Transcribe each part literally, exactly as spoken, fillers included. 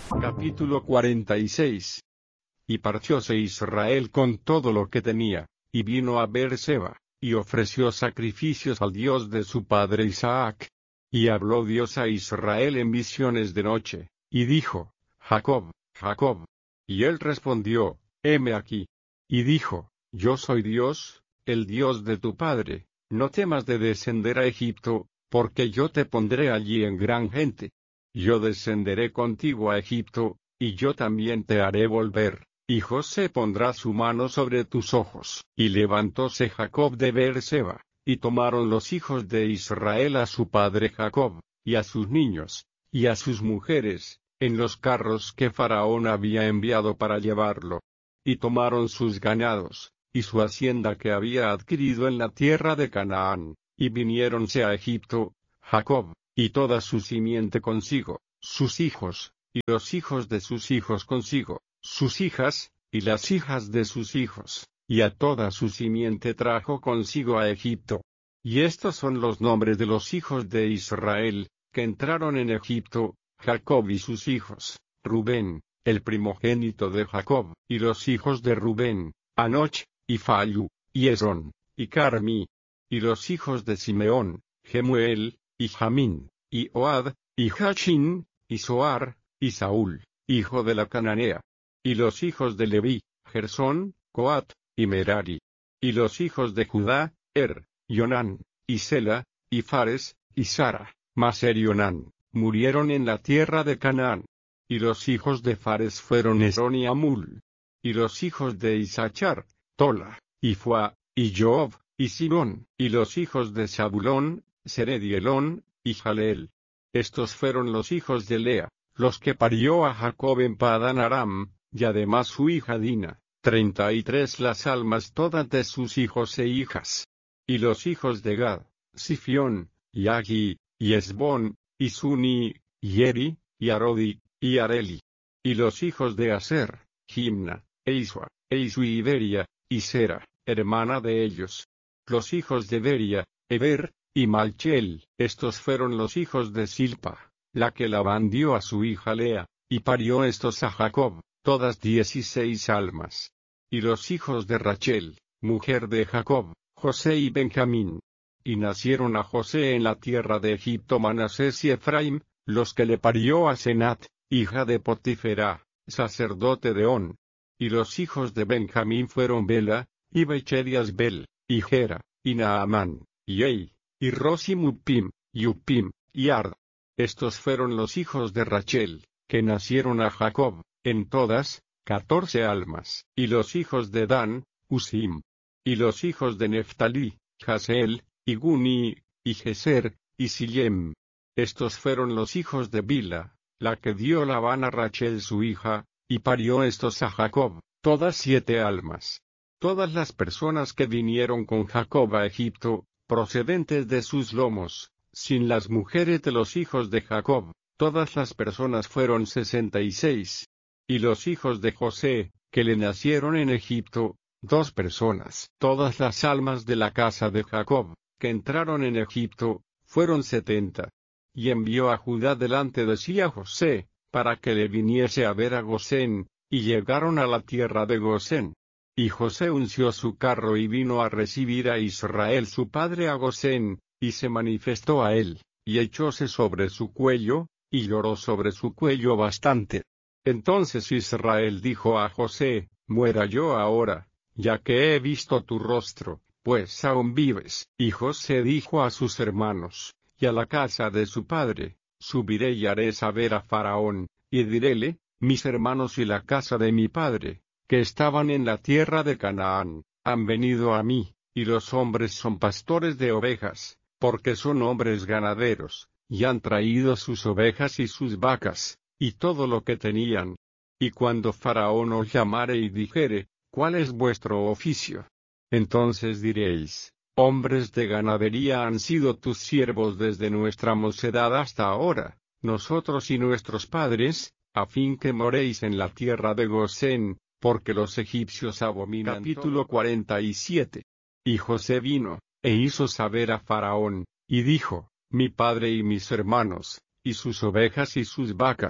Capítulo cuarenta y seis. Y partióse Israel con todo lo que tenía, y vino a Beer-seba, y ofreció sacrificios al Dios de su padre Isaac. Y habló Dios a Israel en visiones de noche, y dijo: Jacob, Jacob. Y él respondió: heme aquí. Y dijo: Yo soy Dios, el Dios de tu padre, no temas de descender a Egipto, porque yo te pondré allí en gran gente. Yo descenderé contigo a Egipto, y yo también te haré volver, y José pondrá su mano sobre tus ojos. Y levantóse Jacob de Beer-seba, y tomaron los hijos de Israel a su padre Jacob, y a sus niños, y a sus mujeres, en los carros que Faraón había enviado para llevarlo. Y tomaron sus ganados, y su hacienda que había adquirido en la tierra de Canaán, y viniéronse a Egipto, Jacob, y toda su simiente consigo, sus hijos, y los hijos de sus hijos consigo, sus hijas, y las hijas de sus hijos, y a toda su simiente trajo consigo a Egipto. Y estos son los nombres de los hijos de Israel, que entraron en Egipto: Jacob y sus hijos, Rubén, el primogénito de Jacob, y los hijos de Rubén, Anoch, y Fallu, y Esrón, y Carmi. Y los hijos de Simeón, Jemuel, y Jamín, y Ohad, y Jachin, y Soar, y Saúl, hijo de la Cananea. Y los hijos de Leví, Gersón, Coat, y Merari. Y los hijos de Judá, Er, Yonán, y Sela, y Fares, y Sara. Mas Er y Onán murieron en la tierra de Canaán. Y los hijos de Fares fueron Esrón y Amul. Y los hijos de Isachar, Tola, y Fua, y Job, y Sidón. Y los hijos de Zabulón, Sered y Elón, y Jaleel. Estos fueron los hijos de Lea, los que parió a Jacob en Padán Aram, y además su hija Dina, treinta y tres las almas todas de sus hijos e hijas. Y los hijos de Gad, Sifión, y Agi, y Esbón, y Suni, y Eri, y Arodi, y Areli. Y los hijos de Aser, Jimna, e Isua, e Isu y Beria, y Sera, hermana de ellos. Los hijos de Beria, Eber, y Malchel. Estos fueron los hijos de Silpa, la que Labán dio a su hija Lea, y parió estos a Jacob, todas dieciséis almas. Y los hijos de Rachel, mujer de Jacob, José y Benjamín. Y nacieron a José en la tierra de Egipto Manasés y Efraim, los que le parió a Senat, hija de Potifera, sacerdote de On. Y los hijos de Benjamín fueron Bela, y Becher y Asbel, y Gera, y Naamán, y Ei, y Ros y Mupim, y Upim, y Ard. Estos fueron los hijos de Rachel, que nacieron a Jacob, en todas, catorce almas. Y los hijos de Dan, Usim. Y los hijos de Neftalí, Jaseel, y Guni, y Geser, y Sillem. Estos fueron los hijos de Bila, la que dio Labán a Rachel su hija, y parió estos a Jacob, todas siete almas. Todas las personas que vinieron con Jacob a Egipto, procedentes de sus lomos, sin las mujeres de los hijos de Jacob, todas las personas fueron sesenta y seis. Y los hijos de José, que le nacieron en Egipto, dos personas. Todas las almas de la casa de Jacob, que entraron en Egipto, fueron setenta. Y envió a Judá delante de sí a José, para que le viniese a ver a Gosén, y llegaron a la tierra de Gosén. Y José unció su carro y vino a recibir a Israel su padre a Gosén, y se manifestó a él, y echóse sobre su cuello, y lloró sobre su cuello bastante. Entonces Israel dijo a José: muera yo ahora, ya que he visto tu rostro, pues aún vives. Y José dijo a sus hermanos, y a la casa de su padre: subiré y haré saber a Faraón, y diréle: mis hermanos y la casa de mi padre, que estaban en la tierra de Canaán, han venido a mí, y los hombres son pastores de ovejas, porque son hombres ganaderos, y han traído sus ovejas y sus vacas, y todo lo que tenían. Y cuando Faraón os llamare y dijere: ¿cuál es vuestro oficio? Entonces diréis: hombres de ganadería han sido tus siervos desde nuestra mocedad hasta ahora, nosotros y nuestros padres, a fin que moréis en la tierra de Gosén, porque los egipcios abominan. Capítulo cuarenta y siete. Y José vino, e hizo saber a Faraón, y dijo: mi padre y mis hermanos, y sus ovejas y sus vacas,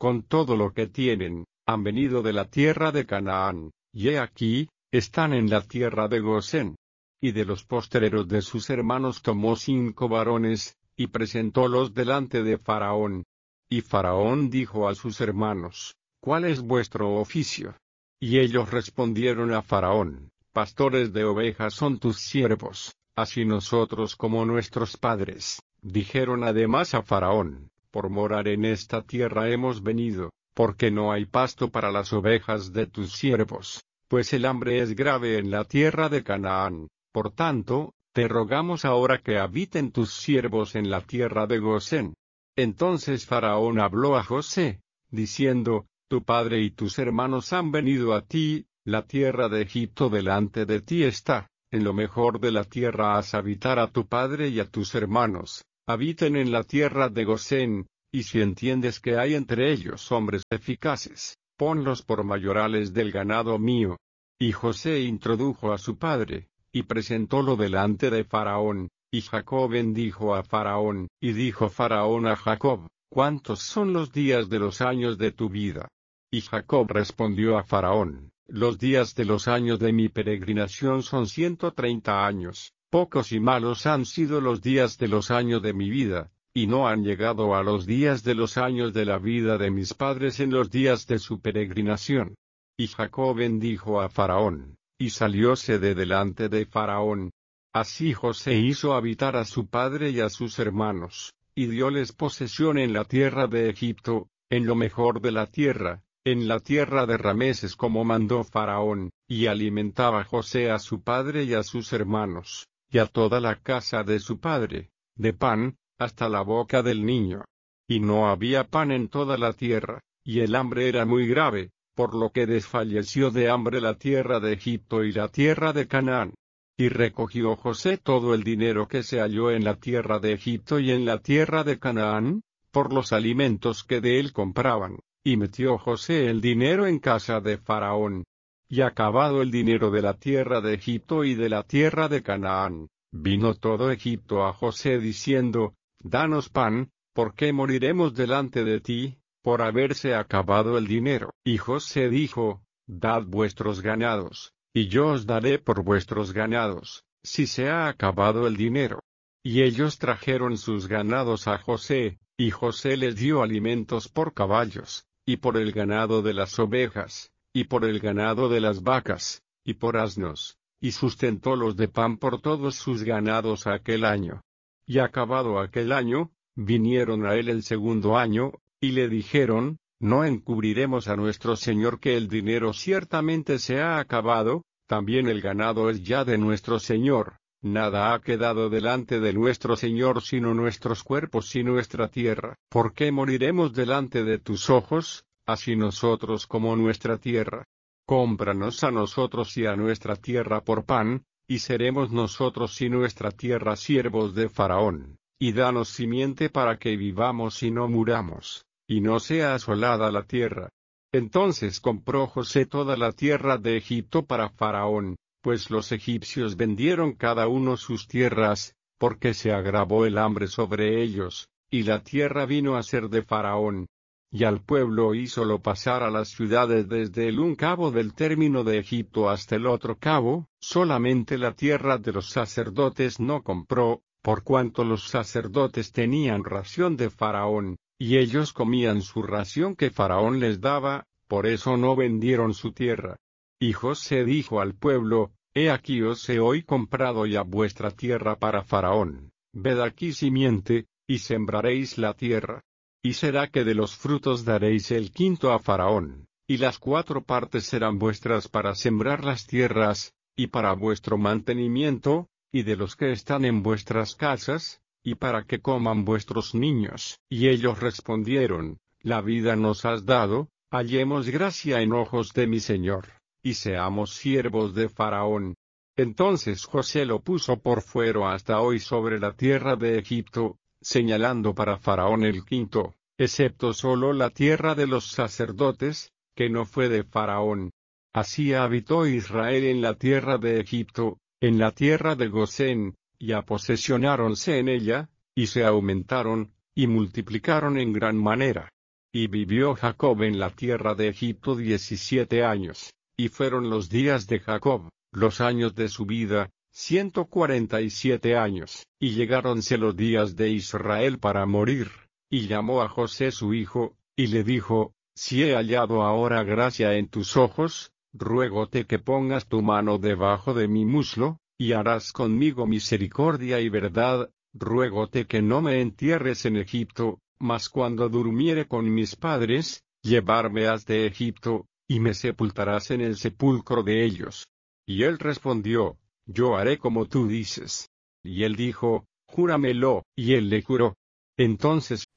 con todo lo que tienen, han venido de la tierra de Canaán, y he aquí, están en la tierra de Gosén. Y de los postreros de sus hermanos tomó cinco varones, y presentólos delante de Faraón. Y Faraón dijo a sus hermanos, ¿cuál es vuestro oficio? Y ellos respondieron a Faraón, pastores de ovejas son tus siervos, así nosotros como nuestros padres. Dijeron además a Faraón, por morar en esta tierra hemos venido, porque no hay pasto para las ovejas de tus siervos, pues el hambre es grave en la tierra de Canaán. Por tanto, te rogamos ahora que habiten tus siervos en la tierra de Gosén. Entonces Faraón habló a José, diciendo, tu padre y tus hermanos han venido a ti, la tierra de Egipto delante de ti está, en lo mejor de la tierra haz habitar a tu padre y a tus hermanos, habiten en la tierra de Gosén, y si entiendes que hay entre ellos hombres eficaces, ponlos por mayorales del ganado mío. Y José introdujo a su padre, y presentólo delante de Faraón, y Jacob bendijo a Faraón, y dijo Faraón a Jacob, ¿cuántos son los días de los años de tu vida? Y Jacob respondió a Faraón, los días de los años de mi peregrinación son ciento treinta años, pocos y malos han sido los días de los años de mi vida, y no han llegado a los días de los años de la vida de mis padres en los días de su peregrinación. Y Jacob bendijo a Faraón, y salióse de delante de Faraón. Así José hizo habitar a su padre y a sus hermanos, y dióles posesión en la tierra de Egipto, en lo mejor de la tierra, en la tierra de Rameses como mandó Faraón, y alimentaba José a su padre y a sus hermanos, y a toda la casa de su padre, de pan, hasta la boca del niño. Y no había pan en toda la tierra, y el hambre era muy grave, por lo que desfalleció de hambre la tierra de Egipto y la tierra de Canaán. Y recogió José todo el dinero que se halló en la tierra de Egipto y en la tierra de Canaán, por los alimentos que de él compraban, y metió José el dinero en casa de Faraón. Y acabado el dinero de la tierra de Egipto y de la tierra de Canaán, vino todo Egipto a José diciendo, danos pan, porque moriremos delante de ti, por haberse acabado el dinero. Y José dijo, dad vuestros ganados, y yo os daré por vuestros ganados, si se ha acabado el dinero. Y ellos trajeron sus ganados a José, y José les dio alimentos por caballos, y por el ganado de las ovejas, y por el ganado de las vacas, y por asnos, y sustentólos de pan por todos sus ganados aquel año. Y acabado aquel año, vinieron a él el segundo año, y le dijeron, no encubriremos a nuestro señor que el dinero ciertamente se ha acabado, también el ganado es ya de nuestro señor, nada ha quedado delante de nuestro señor sino nuestros cuerpos y nuestra tierra. ¿Por qué moriremos delante de tus ojos, así nosotros como nuestra tierra? Cómpranos a nosotros y a nuestra tierra por pan, y seremos nosotros y nuestra tierra siervos de Faraón, y danos simiente para que vivamos y no muramos, y no sea asolada la tierra. Entonces compró José toda la tierra de Egipto para Faraón, pues los egipcios vendieron cada uno sus tierras, porque se agravó el hambre sobre ellos, y la tierra vino a ser de Faraón. Y al pueblo hízolo pasar a las ciudades desde el un cabo del término de Egipto hasta el otro cabo, solamente la tierra de los sacerdotes no compró, por cuanto los sacerdotes tenían ración de Faraón, y ellos comían su ración que Faraón les daba, por eso no vendieron su tierra. Y José dijo al pueblo, he aquí os he hoy comprado ya vuestra tierra para Faraón, ved aquí simiente, y sembraréis la tierra. Y será que de los frutos daréis el quinto a Faraón, y las cuatro partes serán vuestras para sembrar las tierras, y para vuestro mantenimiento, y de los que están en vuestras casas, y para que coman vuestros niños. Y ellos respondieron, la vida nos has dado, hallemos gracia en ojos de mi señor, y seamos siervos de Faraón. Entonces José lo puso por fuero hasta hoy sobre la tierra de Egipto, señalando para Faraón el quinto, excepto solo la tierra de los sacerdotes, que no fue de Faraón. Así habitó Israel en la tierra de Egipto, en la tierra de Gosén, y aposesionáronse en ella, y se aumentaron, y multiplicaron en gran manera. Y vivió Jacob en la tierra de Egipto diecisiete años, y fueron los días de Jacob, los años de su vida, ciento cuarenta y siete años, y llegáronse los días de Israel para morir, y llamó a José su hijo, y le dijo, si he hallado ahora gracia en tus ojos, ruégote que pongas tu mano debajo de mi muslo, y harás conmigo misericordia y verdad, ruégote que no me entierres en Egipto, mas cuando durmiere con mis padres, llevarme has de Egipto, y me sepultarás en el sepulcro de ellos. Y él respondió, yo haré como tú dices. Y él dijo, júramelo, y él le juró. Entonces